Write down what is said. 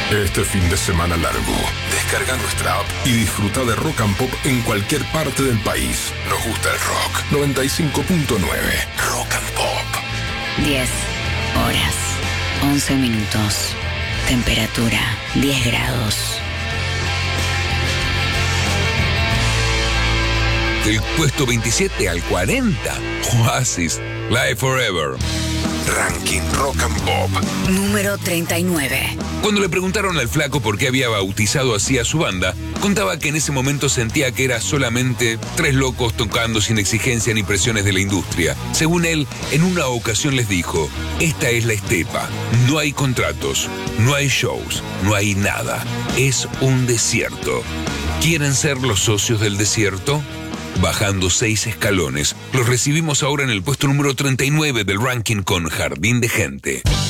Este fin de semana largo, descarga nuestra app y disfruta de Rock and Pop en cualquier parte del país. Nos gusta el rock. 95.9 Rock and Pop. 10 horas, 11 minutos. Temperatura 10 grados. Del puesto 27 al 40, Oasis, Live Forever. Ranking Rock and Pop. Número 39. Cuando le preguntaron al flaco por qué había bautizado así a su banda, contaba que en ese momento sentía que era solamente 3 locos tocando sin exigencia ni presiones de la industria. Según él, en una ocasión les dijo: esta es la estepa, no hay contratos, no hay shows, no hay nada, es un desierto. ¿Quieren ser los socios del desierto? Bajando 6 escalones, los recibimos ahora en el puesto número 39 del ranking con Jardín de Gente.